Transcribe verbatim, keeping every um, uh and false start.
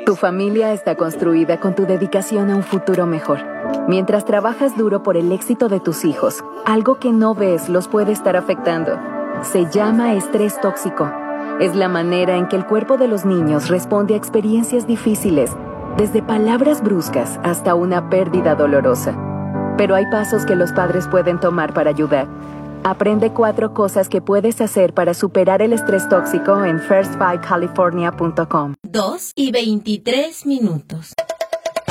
Tu familia está construida con tu dedicación a un futuro mejor. Mientras trabajas duro por el éxito de tus hijos, algo que no ves los puede estar afectando. Se llama estrés tóxico. Es la manera en que el cuerpo de los niños responde a experiencias difíciles, desde palabras bruscas hasta una pérdida dolorosa. Pero hay pasos que los padres pueden tomar para ayudar. Aprende cuatro cosas que puedes hacer para superar el estrés tóxico en first five california punto com. dos y veintitrés minutos.